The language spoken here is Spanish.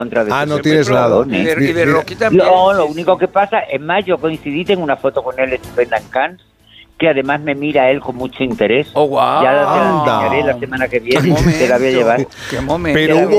contra de no ese tienes nada. ¿eh? Y de Rocky también. No, lo único que pasa, es más, yo coincidí, tengo una foto con él estupenda en Cannes, que además me mira él con mucho interés. Oh, wow. Ya te la Anda. enseñaré la semana que viene, Qué te la voy a llevar. Qué momento. Pero Te la voy a